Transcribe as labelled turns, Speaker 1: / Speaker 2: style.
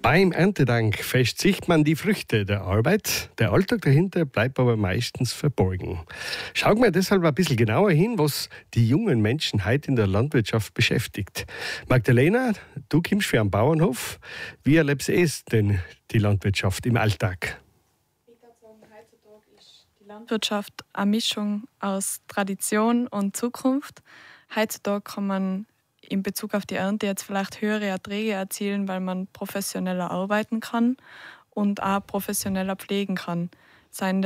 Speaker 1: Beim Erntedankfest sieht man die Früchte der Arbeit. Der Alltag dahinter bleibt aber meistens verborgen. Schauen wir deshalb ein bisschen genauer hin, was die jungen Menschen heute in der Landwirtschaft beschäftigt. Magdalena, du kommst für einen Bauernhof. Wie erlebst du denn die Landwirtschaft im Alltag?
Speaker 2: Ich würde sagen, heutzutage ist die Landwirtschaft eine Mischung aus Tradition und Zukunft. Heutzutage kann man in Bezug auf die Ernte jetzt vielleicht höhere Erträge erzielen, weil man professioneller arbeiten kann und auch professioneller pflegen kann. Seien